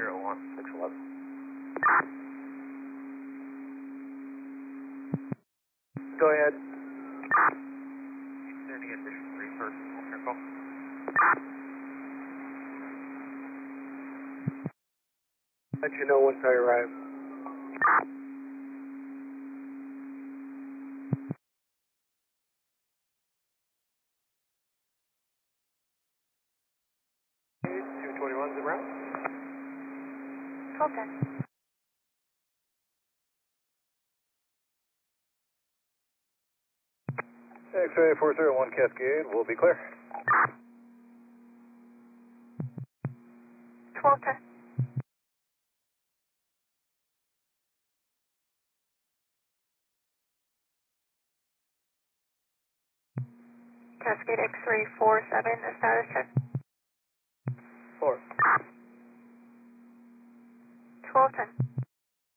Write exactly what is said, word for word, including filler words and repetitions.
zero one six eleven. Go ahead. Sending addition three first. Circle. Let you know once I arrive. two twenty-one's en route. twelve ten. X-ray four zero one Cascade will be clear. twelve ten. Cascade X-ray four seven, status check. Four. twelve ten.